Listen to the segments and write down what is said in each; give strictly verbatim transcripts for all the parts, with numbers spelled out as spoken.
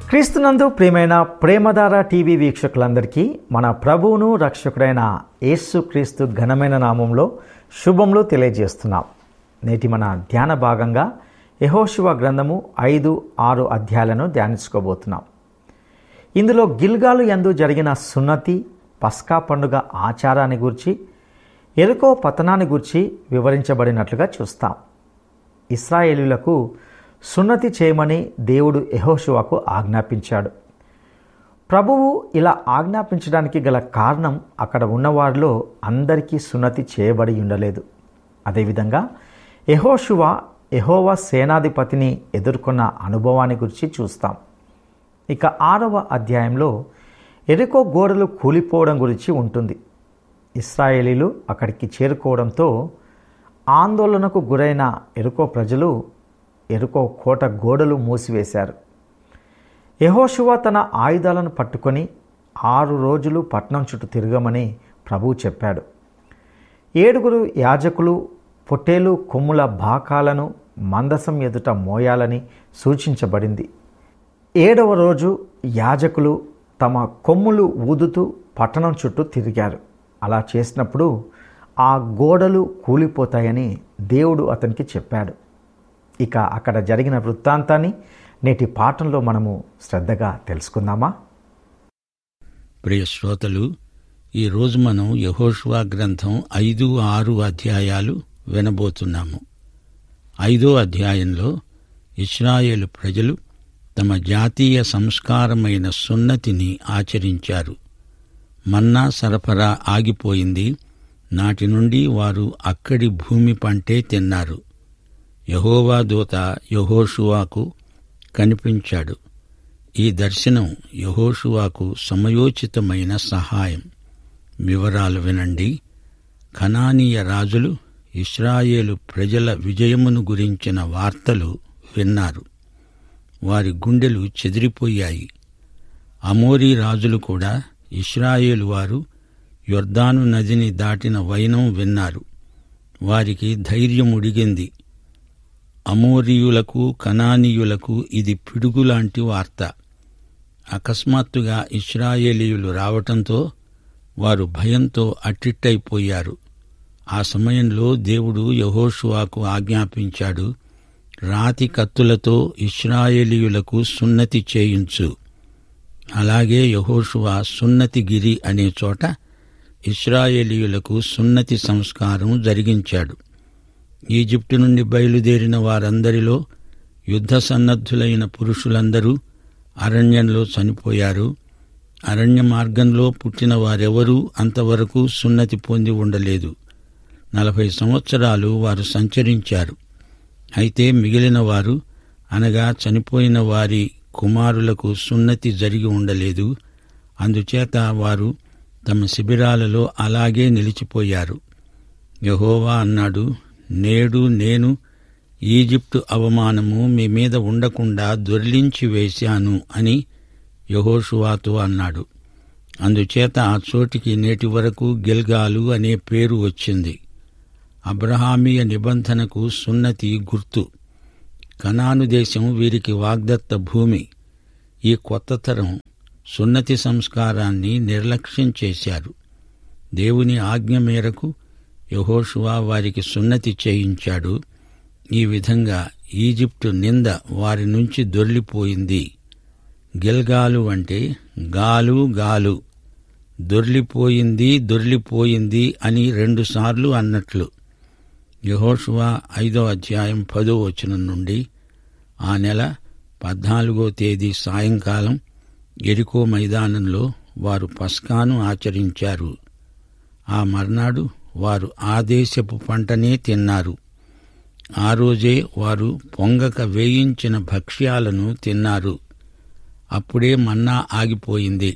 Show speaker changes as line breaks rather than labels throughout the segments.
క్రీస్తునందు ప్రియమైన ప్రేమధార టీవీ వీక్షకులందరికీ మన ప్రభువును రక్షకుడైన యేసు క్రీస్తు ఘనమైన నామంలో శుభములు తెలియజేస్తున్నాం. నేటి మన ధ్యాన భాగంగా యెహోషువ గ్రంథము ఐదు ఆరు అధ్యాయాలను ధ్యానించుకోబోతున్నాం. ఇందులో గిల్గాలు యందు జరిగిన సున్నతి, పస్కా పండుగ ఆచారాన్ని గురించి, యెరికో పతనాన్ని గురించి వివరించబడినట్లుగా చూస్తాం. ఇశ్రాయేలీయులకు సున్నతి చేయమని దేవుడు యెహోషువకు ఆజ్ఞాపించాడు. ప్రభువు ఇలా ఆజ్ఞాపించడానికి గల కారణం అక్కడ ఉన్నవారిలో అందరికీ సున్నతి చేయబడి ఉండలేదు. అదేవిధంగా యెహోషువ యెహోవా సేనాధిపతిని ఎదుర్కొన్న అనుభవాన్ని గురించి చూస్తాం. ఇక ఆరవ అధ్యాయంలో యెరికో గోడలు కూలిపోవడం గురించి ఉంటుంది. ఇశ్రాయేలీలు అక్కడికి చేరుకోవడంతో ఆందోళనకు గురైన యెరికో ప్రజలు యెరికో కోట గోడలు మూసివేశారు. యెహోషువ తన ఆయుధాలను పట్టుకొని ఆరు రోజులు పట్నం చుట్టూ తిరగమని ప్రభువు చెప్పాడు. ఏడుగురు యాజకులు పొట్టేలు కొమ్ముల బాకాలను మందసం ఎదుట మోయాలని సూచించబడింది. ఏడవ రోజు యాజకులు తమ కొమ్ములు ఊదుతూ పట్టణం చుట్టూ తిరిగారు. అలా చేసినప్పుడు ఆ గోడలు కూలిపోతాయని దేవుడు అతనికి చెప్పాడు. ఇక అక్కడ జరిగిన వృత్తాంతాన్ని నేటి పాఠంలో మనము శ్రద్ధగా తెలుసుకుందామా?
ప్రియ శ్రోతలు, ఈరోజు మనం యెహోషువ గ్రంథం ఐదు ఆరు అధ్యాయాలు వినబోతున్నాము. ఐదో అధ్యాయంలో ఇశ్రాయేలు ప్రజలు తమ జాతీయ సంస్కారమైన సున్నతిని ఆచరించారు. మన్నా సరఫరా ఆగిపోయింది. నాటి నుండి వారు అక్కడి భూమి పంటే తిన్నారు. యెహోవా దూత యెహోషువకు కనిపించాడు. ఈ దర్శనం యెహోషువకు సమయోచితమైన సహాయం. వివరాలు వినండి. కనానీయ రాజులు ఇశ్రాయేలు ప్రజల విజయమును గురించిన వార్తలు విన్నారు. వారి గుండెలు చెదిరిపోయాయి. అమోరీ రాజులు కూడా ఇశ్రాయేలు వారు యొర్దాను నదిని దాటిన వైనం విన్నారు. వారికి ధైర్యం ఉడిగింది. అమోరీయులకు కనానీయులకు ఇది పిడుగులాంటి వార్త. అకస్మాత్తుగా ఇశ్రాయేలీయులు రావటంతో వారు భయంతో అట్టిట్టయిపోయారు. ఆ సమయంలో దేవుడు యెహోషువకు ఆజ్ఞాపించాడు, రాతి కత్తులతో ఇశ్రాయేలీయులకు సున్నతి చేయించు. అలాగే యెహోషువ సున్నతిగిరి అనే చోట ఇశ్రాయేలీయులకు సున్నతి సంస్కారం జరిగించాడు. ఈజిప్టు నుండి బయలుదేరిన వారందరిలో యుద్ధ సన్నద్ధులైన పురుషులందరూ అరణ్యంలో చనిపోయారు. అరణ్య మార్గంలో పుట్టిన వారెవరూ అంతవరకు సున్నతి పొంది ఉండలేదు. నలభై సంవత్సరాలు వారు సంచరించారు. అయితే మిగిలిన వారు, అనగా చనిపోయిన వారి కుమారులకు సున్నతి జరిగి ఉండలేదు. అందుచేత వారు తమ శిబిరాలలో అలాగే నిలిచిపోయారు. యెహోవా అన్నాడు, నేడు నేను ఈజిప్టు అవమానము మీ మీద ఉండకుండా దొర్లించి వేశాను అని యెహోషువతో అన్నాడు. అందుచేత ఆ చోటికి నేటి వరకు గిల్గాలు అనే పేరు వచ్చింది. అబ్రహామీయ నిబంధనకు సున్నతి గుర్తు. కనాను దేశం వీరికి వాగ్దత్త భూమి. ఈ కొత్త తరం సున్నతి సంస్కారాన్ని నిర్లక్ష్యం చేశారు. దేవుని ఆజ్ఞ మేరకు యెహోషువ వారికి సున్నతి చేయించాడు. ఈ విధంగా ఈజిప్టు నింద వారి నుంచి దొర్లిపోయింది. గిల్గాలు అంటే గాలు గాలు, దొర్లిపోయింది దొర్లిపోయింది అని రెండుసార్లు అన్నట్లు. యెహోషువ ఐదో అధ్యాయం పదో వచనం నుండి, ఆ నెల పద్నాలుగో తేదీ సాయంకాలం యెరికో మైదానంలో వారు పస్కాను ఆచరించారు. ఆ మర్నాడు వారు ఆ దేశపు పంటనే తిన్నారు. ఆ రోజే వారు పొంగక వేయించిన భక్ష్యాలను తిన్నారు. అప్పుడే మన్నా ఆగిపోయింది.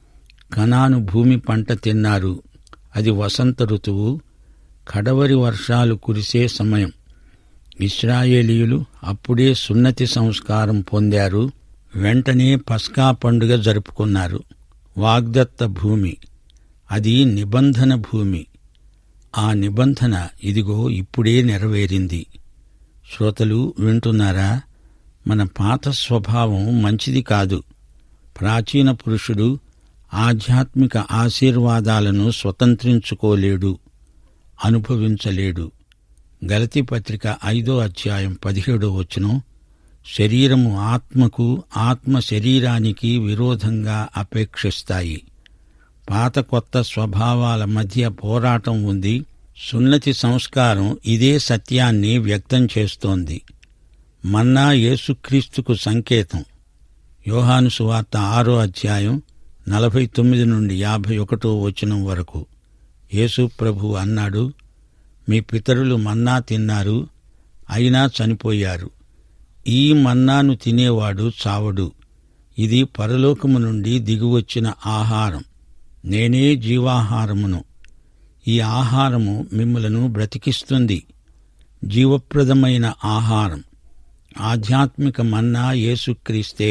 కనాను భూమి పంట తిన్నారు. అది వసంత ఋతువు, కడవరి వర్షాలు కురిసే సమయం. ఇశ్రాయేలీయులు అప్పుడే సున్నతి సంస్కారం పొందారు. వెంటనే పస్కా పండుగ జరుపుకున్నారు. వాగ్దత్త భూమి, అది నిబంధన భూమి. ఆ నిబంధన ఇదిగో ఇప్పుడే నెరవేరింది. శ్రోతలు వింటున్నారా? మన పాత స్వభావం మంచిది కాదు. ప్రాచీన పురుషుడు ఆధ్యాత్మిక ఆశీర్వాదాలను స్వతంత్రించుకోలేడు, అనుభవించలేడు. గలతీ పత్రిక ఐదో అధ్యాయం పదిహేడో వచనం, శరీరము ఆత్మకు, ఆత్మ శరీరానికి విరోధంగా అపేక్షిస్తాయి. పాత కొత్త స్వభావాల మధ్య పోరాటం ఉంది. సున్నతి సంస్కారం ఇదే సత్యాన్ని వ్యక్తం చేస్తోంది. మన్నా యేసుక్రీస్తుకు సంకేతం. యోహాను సువార్త ఆరో అధ్యాయం నలభై తొమ్మిది నుండి యాభై ఒకటో వచనం వరకు యేసు ప్రభువు అన్నాడు, మీ పితరులు మన్నా తిన్నారు, అయినా చనిపోయారు. ఈ మన్నాను తినేవాడు చావడు. ఇది పరలోకము నుండి దిగివచ్చిన ఆహారం. నేనే జీవాహారమును. ఈ ఆహారము మిమ్ములను బ్రతికిస్తుంది. జీవప్రదమైన ఆహారం, ఆధ్యాత్మిక మన్నా యేసుక్రీస్తే.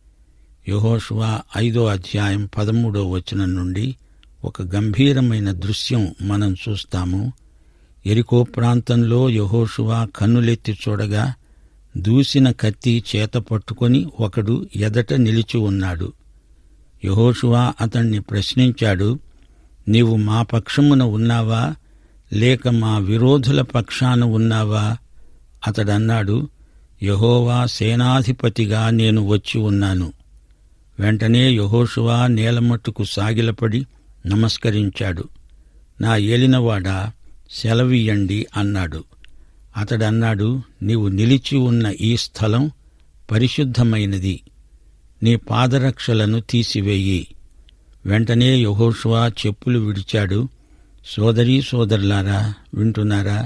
యెహోషువ ఐదో అధ్యాయం పదమూడో వచనం నుండి ఒక గంభీరమైన దృశ్యం మనం చూస్తాము. యెరికో ప్రాంతంలో యెహోషువ కన్నులెత్తి చూడగా దూసిన కత్తి చేత పట్టుకొని ఒకడు ఎదట నిలిచి ఉన్నాడు. యెహోషువ అతణ్ణి ప్రశ్నించాడు, నీవు మా పక్షమున ఉన్నావా, లేక మా విరోధుల పక్షాన ఉన్నావా? అతడన్నాడు, యెహోవా సేనాధిపతిగా నేను వచ్చి ఉన్నాను. వెంటనే యెహోషువ నేలమట్టుకు సాగిలపడి నమస్కరించాడు. నా ఏలినవాడా, సెలవియ్యండి అన్నాడు. అతడన్నాడు, నీవు నిలిచి ఉన్న ఈ స్థలం పరిశుద్ధమైనది. నీ పాదరక్షలను తీసివేయి. వెంటనే యెహోషువ చెప్పులు విడిచాడు. సోదరీ సోదరులారా, వింటున్నారా?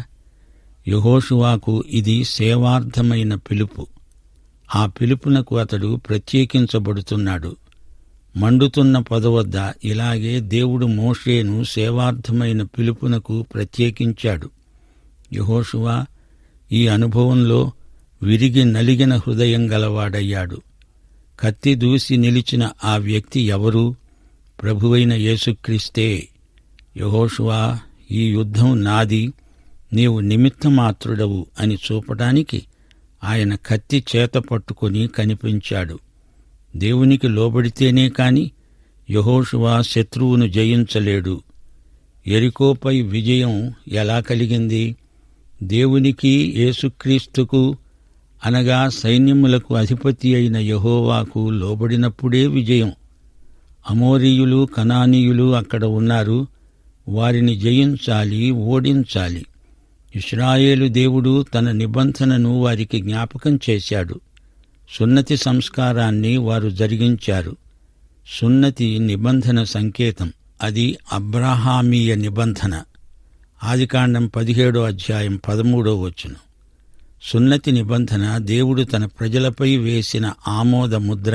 యెహోషువకు ఇది సేవార్థమైన పిలుపు. ఆ పిలుపునకు అతడు ప్రత్యేకించబడుతున్నాడు. మండుతున్న పొదవద్ద ఇలాగే దేవుడు మోషేను సేవార్థమైన పిలుపునకు ప్రత్యేకించాడు. యెహోషువ ఈ అనుభవంలో విరిగి నలిగిన హృదయం గలవాడయ్యాడు. కత్తి దూసి నిలిచిన ఆ వ్యక్తి ఎవరు? ప్రభువైన యేసుక్రీస్తే. యెహోషువ, ఈ యుద్ధం నాది, నీవు నిమిత్తమాత్రుడవు అని చూపటానికి ఆయన కత్తి చేత పట్టుకుని కనిపించాడు. దేవునికి లోబడితేనే కాని యెహోషువ శత్రువును జయించలేడు. యెరికోపై విజయం ఎలా కలిగింది? దేవునికి, యేసుక్రీస్తుకు అనగా సైన్యములకు అధిపతి అయిన యెహోవాకు లోబడినప్పుడే విజయం. అమోరీయులు, కనానీయులు అక్కడ ఉన్నారు. వారిని జయించాలి, ఓడించాలి. ఇశ్రాయేలు దేవుడు తన నిబంధనను వారికి జ్ఞాపకం చేశాడు. సున్నతి సంస్కారాన్ని వారు జరిగించారు. సున్నతి నిబంధన సంకేతం. అది అబ్రహామీయ నిబంధన. ఆదికాండం పదిహేడో అధ్యాయం పదమూడో వచనం. సున్నతి నిబంధన దేవుడు తన ప్రజలపై వేసిన ఆమోద ముద్ర,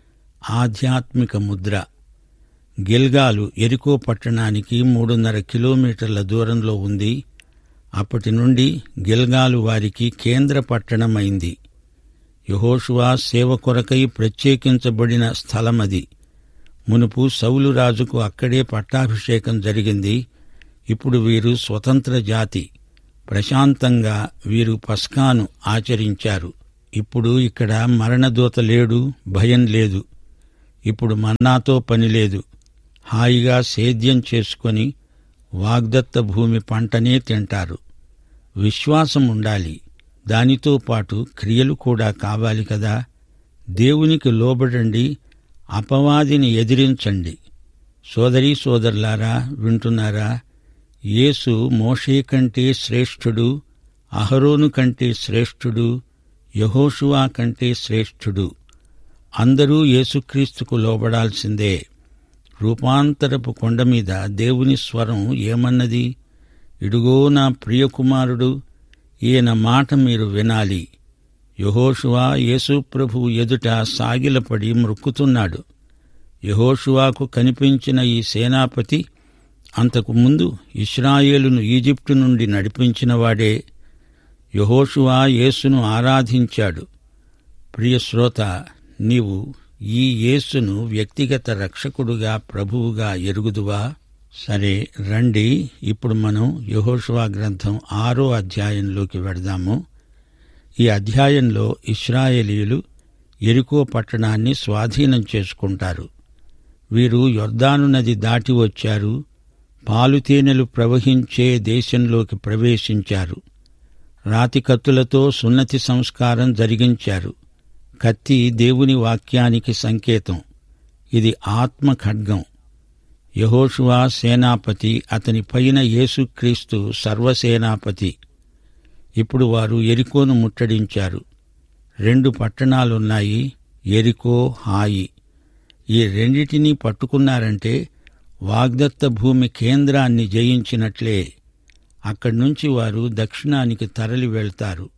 ఆధ్యాత్మిక ముద్ర. గిల్గాలు యెరికో పట్టణానికి మూడున్నర కిలోమీటర్ల దూరంలో ఉంది. అప్పటి నుండి గిల్గాలు వారికి కేంద్ర పట్టణమైంది. యెహోషువ సేవ కొరకై ప్రత్యేకించబడిన స్థలమది. మునుపు సౌలు రాజుకు అక్కడే పట్టాభిషేకం జరిగింది. ఇప్పుడు వీరు స్వతంత్ర జాతి. ప్రశాంతంగా వీరు పస్కాను ఆచరించారు. ఇప్పుడు ఇక్కడ మరణదూత లేడు, భయం లేదు. ఇప్పుడు మన్నాతో పనిలేదు. హాయిగా సేద్యం చేసుకొని వాగ్దత్త భూమి పంటనే తింటారు. విశ్వాసం ఉండాలి. దానితో పాటు క్రియలు కూడా కావాలి కదా. దేవునికి లోబడండి, అపవాదిని ఎదిరించండి. సోదరీ సోదరులారా, వింటున్నారా? యేసు మోషే కంటే శ్రేష్ఠుడు, అహరోను కంటే శ్రేష్ఠుడు, యెహోషువ కంటే శ్రేష్ఠుడు. అందరూ యేసుక్రీస్తుకు లోబడాల్సిందే. రూపాంతరపు కొండమీద దేవుని స్వరం ఏమన్నది? ఇడుగో నా ప్రియకుమారుడు, ఈయన మాట మీరు వినాలి. యెహోషువ యేసు ప్రభువు ఎదుట సాగిలపడి మ్రొక్కుతున్నాడు. యెహోషువకు కనిపించిన ఈ సేనాపతి అంతకు ముందు ఇశ్రాయేలును ఈజిప్టు నుండి నడిపించినవాడే. యెహోషువ యేసును ఆరాధించాడు. ప్రియశ్రోత, నీవు ఈ యేసును వ్యక్తిగత రక్షకుడుగా, ప్రభువుగా ఎరుగుదువా? సరే, రండి ఇప్పుడు మనం యెహోషువ గ్రంథం ఆరో అధ్యాయంలోకి వెడదాము. ఈ అధ్యాయంలో ఇశ్రాయేలీయులు యెరికో పట్టణాన్ని స్వాధీనం చేసుకుంటారు. వీరు యొర్దాను నది దాటి వచ్చారు, పాలుతేనెలు ప్రవహించే దేశంలోకి ప్రవేశించారు. రాతి కత్తులతో సున్నతి సంస్కారం జరిగించారు. కత్తి దేవుని వాక్యానికి సంకేతం. ఇది ఆత్మ ఖడ్గం. యెహోషువ సేనాపతి, అతని పైన యేసుక్రీస్తు సర్వసేనాపతి. ఇప్పుడు వారు యెరికోను ముట్టడించారు. రెండు పట్టణాలున్నాయి, యెరికో, హాయి. ఈ రెండిటినీ పట్టుకున్నారంటే వాగ్దత్త భూమి కేంద్రాన్ని జయించినట్లే. అక్కడ్నుంచి వారు దక్షిణానికి తరలి వెళ్తారు.